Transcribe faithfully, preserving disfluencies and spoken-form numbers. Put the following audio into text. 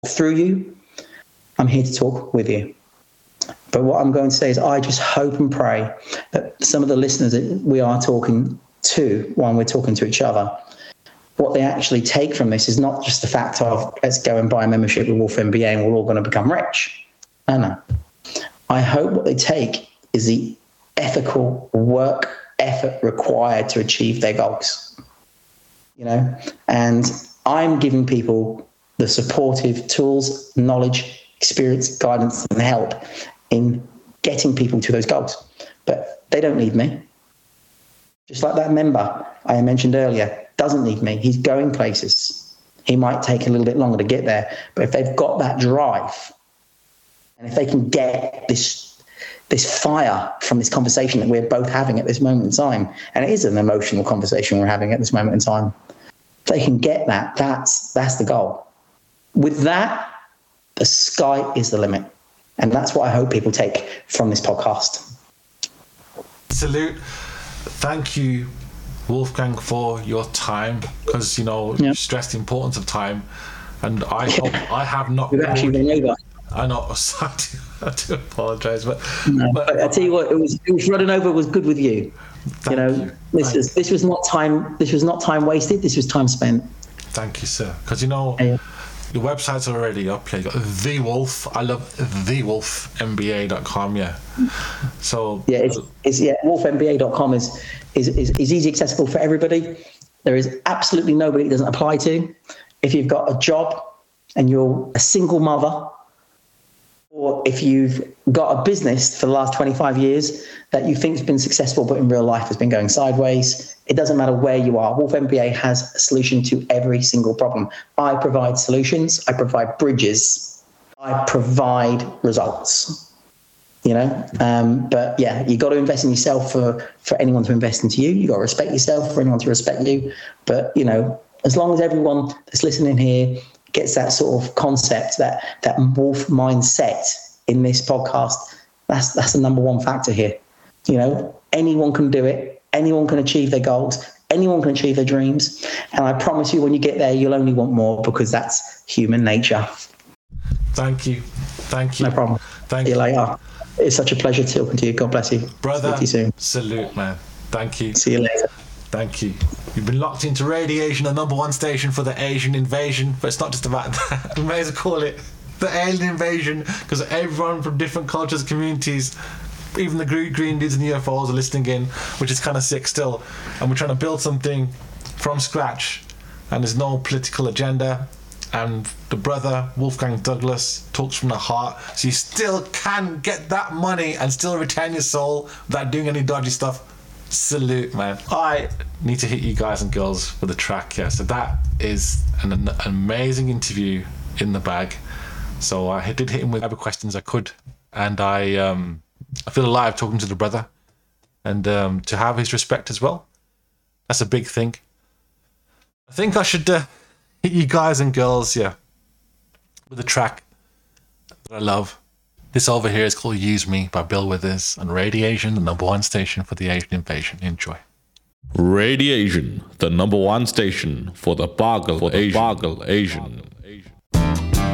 through you. I'm here to talk with you. But what I'm going to say is I just hope and pray that some of the listeners that we are talking to, when we're talking to each other, what they actually take from this is not just the fact of let's go and buy a membership with Wolf M B A and we're all going to become rich. No, no. I hope what they take is the ethical work effort required to achieve their goals. You know, and I'm giving people the supportive tools, knowledge, experience, guidance, and help in getting people to those goals. But they don't need me. Just like that member I mentioned earlier doesn't need me. He's going places. He might take a little bit longer to get there, but if they've got that drive, and if they can get this this fire from this conversation that we're both having at this moment in time, and it is an emotional conversation we're having at this moment in time, if they can get that, that's that's the goal. With that, the sky is the limit. And that's what I hope people take from this podcast. Salute. Thank you, Wolfgang, for your time, because, you know, yep. you stressed the importance of time. And I hope I have not... We've actually been over. I know, I do, I do apologise, but, no, but... but I tell you what, it was, it was running over was good with you. Thank you know, you. this Thank was this was not time. This was not time wasted. This was time spent. Thank you, sir. Because you know, yeah. the website's already up here. You got The Wolf. I love the wolf M B A dot com. Yeah. So yeah, it's, it's yeah. wolf M B A dot com is, is is is easy accessible for everybody. There is absolutely nobody it doesn't apply to. If you've got a job and you're a single mother, or if you've got a business for the last twenty-five years that you think has been successful, but in real life has been going sideways, it doesn't matter where you are. Wolf M B A has a solution to every single problem. I provide solutions. I provide bridges. I provide results. You know, um, but yeah, you got to invest in yourself for, for anyone to invest into you. You got to respect yourself for anyone to respect you. But, you know, as long as everyone that's listening here gets that sort of concept, that that wolf mindset in this podcast, that's that's the number one factor here. You know, anyone can do it. Anyone can achieve their goals. Anyone can achieve their dreams. And I promise you, when you get there, you'll only want more, because that's human nature. Thank you. Thank you. No problem. Thank See you you later. It's such a pleasure talking to you. God bless you. Brother, speak to you soon. Salute, man. Thank you. See you later. Thank you. You've been locked into Radiation, the number one station for the Asian invasion. But it's not just about that. We may as well call it the alien invasion, because everyone from different cultures, communities, even the green, green dudes and U F Os are listening in, which is kind of sick still. And we're trying to build something from scratch. And there's no political agenda. And the brother, Wolfgang Douglas, talks from the heart. So you still can get that money and still retain your soul without doing any dodgy stuff. Salute, man. I need to hit you guys and girls with a track. Yeah, so that is an, an amazing interview in the bag. So I did hit him with whatever questions I could, and I um I feel alive talking to the brother, and um to have his respect as well. That's a big thing. I think I should uh, hit you guys and girls, yeah, with a track that I love. This over here is called Use Me by Bill Withers on Radiation, the number one station for the Asian invasion. Enjoy. Radiation, the number one station for the Bargle, for the Asian. Bargle Asian